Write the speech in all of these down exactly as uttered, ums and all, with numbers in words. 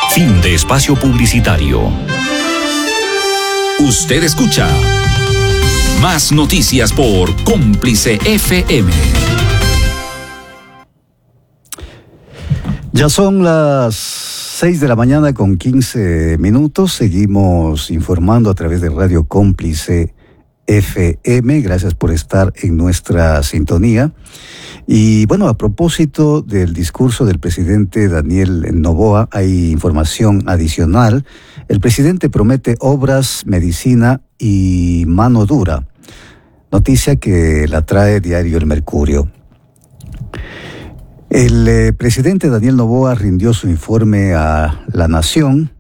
Fin de espacio publicitario. Usted escucha Más Noticias por Cómplice F M. Ya son las seis de la mañana con quince minutos. Seguimos informando a través de Radio Cómplice F M. Gracias por estar en nuestra sintonía. Y bueno, a propósito del discurso del presidente Daniel Noboa, hay información adicional. El presidente promete obras, medicina y mano dura. Noticia que la trae Diario El Mercurio. El eh, presidente Daniel Noboa rindió su informe a la Nación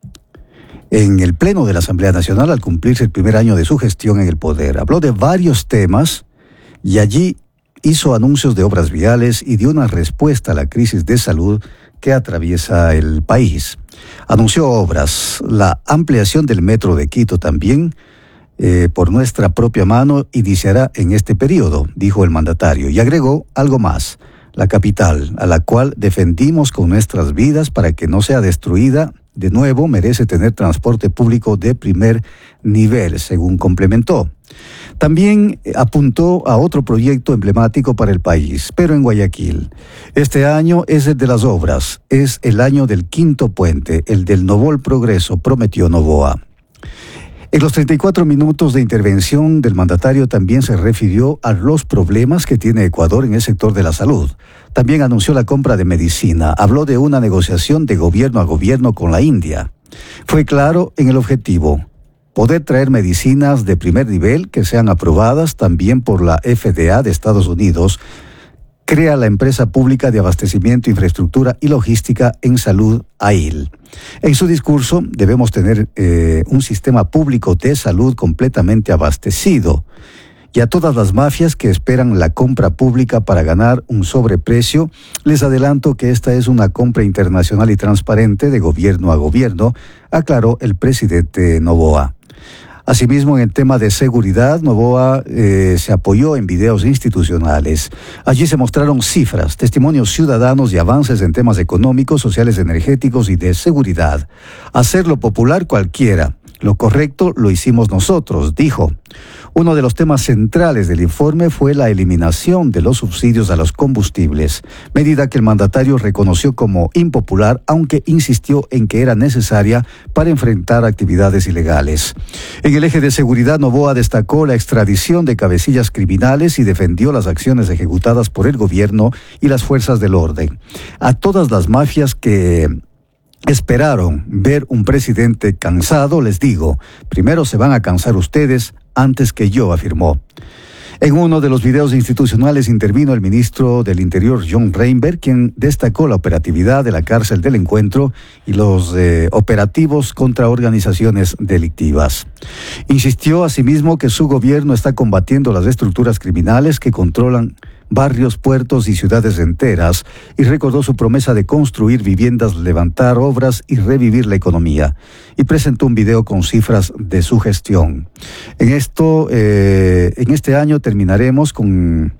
en el Pleno de la Asamblea Nacional al cumplirse el primer año de su gestión en el poder. Habló de varios temas y allí hizo anuncios de obras viales y dio una respuesta a la crisis de salud que atraviesa el país. Anunció obras, la ampliación del metro de Quito también, eh, por nuestra propia mano, iniciará en este periodo, dijo el mandatario, y agregó algo más. La capital, a la cual defendimos con nuestras vidas para que no sea destruida de nuevo, merece tener transporte público de primer nivel, según complementó. También apuntó a otro proyecto emblemático para el país, pero en Guayaquil. Este año es el de las obras, es el año del quinto puente, el del Novol Progreso, prometió Noboa. En los treinta y cuatro minutos de intervención del mandatario también se refirió a los problemas que tiene Ecuador en el sector de la salud. También anunció la compra de medicina, habló de una negociación de gobierno a gobierno con la India. Fue claro en el objetivo, poder traer medicinas de primer nivel que sean aprobadas también por la F D A de Estados Unidos. Crea la empresa pública de abastecimiento, infraestructura y logística en salud, A I L. En su discurso, debemos tener eh, un sistema público de salud completamente abastecido. Y a todas las mafias que esperan la compra pública para ganar un sobreprecio, les adelanto que esta es una compra internacional y transparente de gobierno a gobierno, aclaró el presidente Noboa. Asimismo, en el tema de seguridad, Noboa eh, se apoyó en videos institucionales. Allí se mostraron cifras, testimonios ciudadanos y avances en temas económicos, sociales, energéticos y de seguridad. Hacerlo popular cualquiera. Lo correcto lo hicimos nosotros, dijo. Uno de los temas centrales del informe fue la eliminación de los subsidios a los combustibles, medida que el mandatario reconoció como impopular, aunque insistió en que era necesaria para enfrentar actividades ilegales. En el eje de seguridad, Noboa destacó la extradición de cabecillas criminales y defendió las acciones ejecutadas por el gobierno y las fuerzas del orden. A todas las mafias que esperaron ver un presidente cansado, les digo, primero se van a cansar ustedes antes que yo, afirmó. En uno de los videos institucionales intervino el ministro del Interior, John Reinberg, quien destacó la operatividad de la cárcel del Encuentro y los eh, operativos contra organizaciones delictivas. Insistió asimismo que su gobierno está combatiendo las estructuras criminales que controlan barrios, puertos y ciudades enteras, y recordó su promesa de construir viviendas, levantar obras y revivir la economía. Y presentó un video con cifras de su gestión. En esto, eh, en este año terminaremos con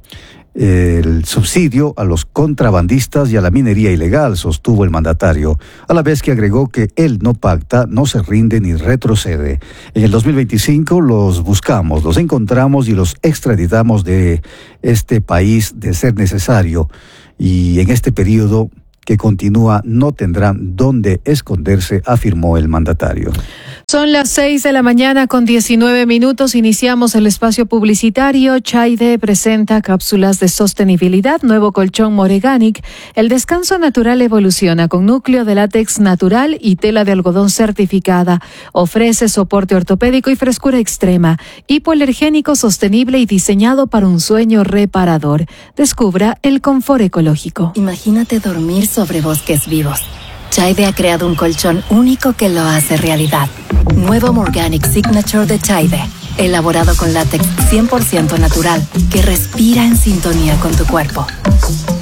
el subsidio a los contrabandistas y a la minería ilegal, sostuvo el mandatario, a la vez que agregó que él no pacta, no se rinde ni retrocede. En el dos mil veinticinco los buscamos, los encontramos y los extraditamos de este país de ser necesario, y en este periodo que continúa no tendrán dónde esconderse, afirmó el mandatario. Son las seis de la mañana con diecinueve minutos. Iniciamos el espacio publicitario. Chaide presenta cápsulas de sostenibilidad, nuevo colchón Moreganic. El descanso natural evoluciona con núcleo de látex natural y tela de algodón certificada. Ofrece soporte ortopédico y frescura extrema. Hipoalergénico, sostenible y diseñado para un sueño reparador. Descubra el confort ecológico. Imagínate dormir sobre bosques vivos. Chaide ha creado un colchón único que lo hace realidad. Nuevo Morganic Signature de Chaide, elaborado con látex cien por ciento natural, que respira en sintonía con tu cuerpo.